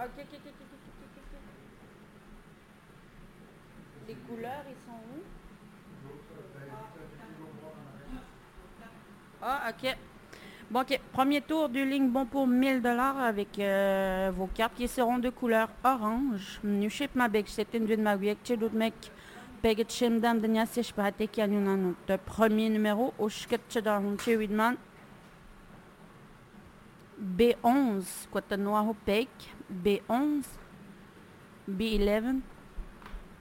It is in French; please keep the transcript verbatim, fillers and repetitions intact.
Ok, ok, ok, ok, ok, ok, ok. Les couleurs, ils sont où? Ah, ok. Bon, ok. Premier tour du ligne bon pour mille dollars avec euh, vos cartes qui seront de couleur orange. Nu ship ma beg, c'est une de ma wiek, chedut mek. Peget shimdam de nya sish bahate ki anyunan. Le premier numéro, au shket chedar hunche widman. B onze, quoi te noir au peg. B onze. B eleven.